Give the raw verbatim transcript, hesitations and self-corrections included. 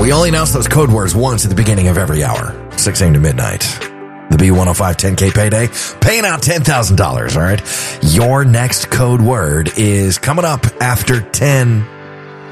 We only announce those code words once at the beginning of every hour, six a.m. to midnight. The B one oh five ten K payday, paying out ten thousand dollars, all right? Your next code word is coming up after ten